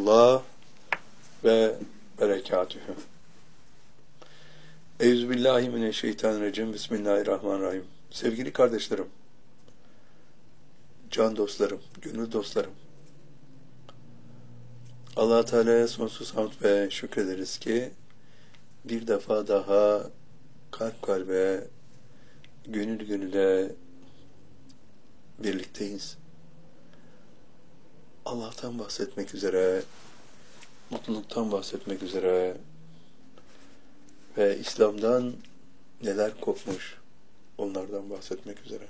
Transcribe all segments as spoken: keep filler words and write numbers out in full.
rahmetullah ve berekatühü. Euzubillahimineşşeytanirracim. Bismillahirrahmanirrahim. Sevgili kardeşlerim, can dostlarım, gönül dostlarım, Allah-u Teala'ya sonsuz hamd ve şükrederiz ki bir defa daha kalp kalbe, gönül gönüle birlikteyiz. Allah'tan bahsetmek üzere, mutluluktan bahsetmek üzere ve İslam'dan neler kopmuş onlardan bahsetmek üzere.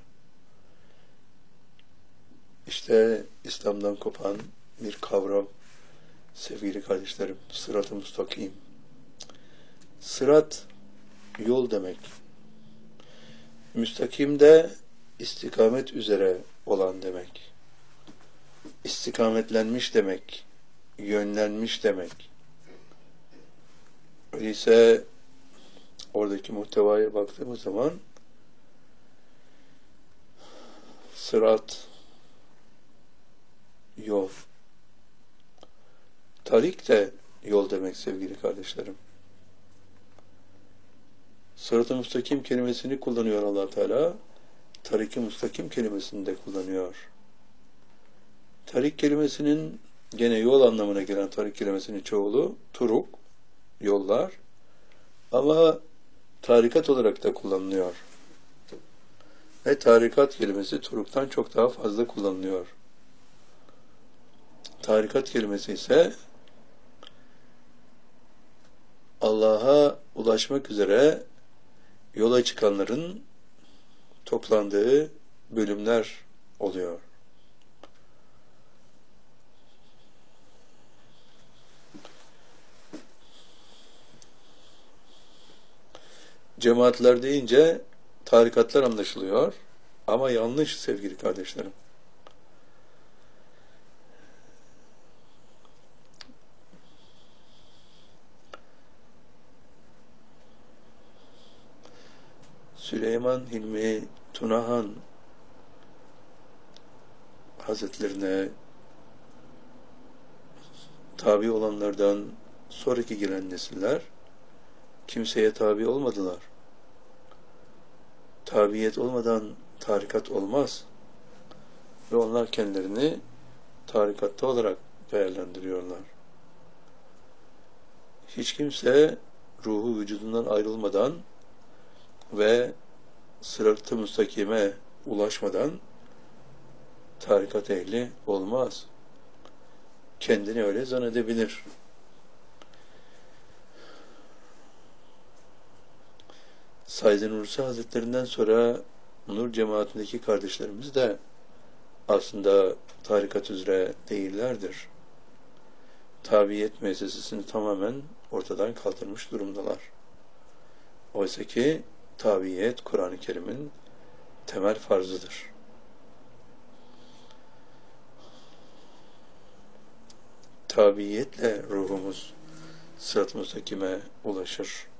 İşte İslam'dan kopan bir kavram, sevgili kardeşlerim, sırat-ı müstakim. Sırat, yol demek. Müstakim de istikamet üzere olan demek. İstikametlenmiş demek, yönlenmiş demek. Öyleyse oradaki muhtevaya baktığımız zaman sırat, yol. Tarik de yol demek sevgili kardeşlerim. Sırat-ı müstakim kelimesini kullanıyor Allah Teala. Tarik-i müstakim kelimesini de kullanıyor. Tarik kelimesinin gene yol anlamına gelen tarik kelimesinin çoğulu turuk, yollar. Ama tarikat olarak da kullanılıyor. Ve tarikat kelimesi turuktan çok daha fazla kullanılıyor. Tarikat kelimesi ise Allah'a ulaşmak üzere yola çıkanların toplandığı bölümler oluyor. Cemaatler deyince tarikatlar anlaşılıyor ama yanlış sevgili kardeşlerim. Süleyman Hilmi Tunahan Hazretlerine tabi olanlardan sonraki gelen nesiller kimseye tabi olmadılar. Tabiyet olmadan tarikat olmaz. Ve onlar kendilerini tarikatta olarak değerlendiriyorlar. Hiç kimse ruhu vücudundan ayrılmadan ve sırat-ı müstakime ulaşmadan tarikat ehli olmaz. Kendini öyle zannedebilir. Said Nursi Hazretlerinden sonra Nur cemaatindeki kardeşlerimiz de aslında tarikat üzere değillerdir. Tabiyet müessesesini tamamen ortadan kaldırmış durumdalar. Oysa ki tabiyet Kur'an-ı Kerim'in temel farzıdır. Tabiyetle ruhumuz sırat-ı müstakime ulaşır.